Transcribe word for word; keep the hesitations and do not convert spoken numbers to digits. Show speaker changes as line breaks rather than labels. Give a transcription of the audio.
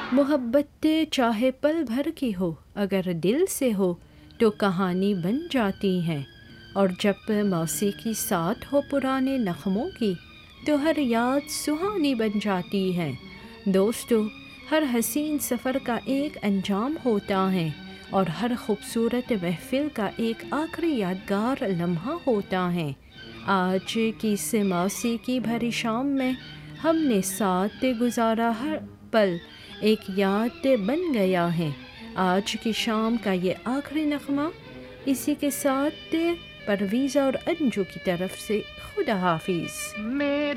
मोहब्बत चाहे पल भर की हो, अगर दिल से हो तो कहानी बन जाती है। और जब मौसीकी साथ हो पुराने नग़मों की, तो हर याद सुहानी बन जाती है। दोस्तों, हर हसीन सफ़र का एक अंजाम होता है, और हर खूबसूरत महफ़िल का एक आखिरी यादगार लम्हा होता है। आज की इस मौसीकी भरी शाम में हमने साथ गुजारा हर पल एक याद बन गया है। आज की शाम का ये आखिरी नग़मा इसी के साथ परवीज़ा और अंजू की तरफ से खुदा हाफिज़।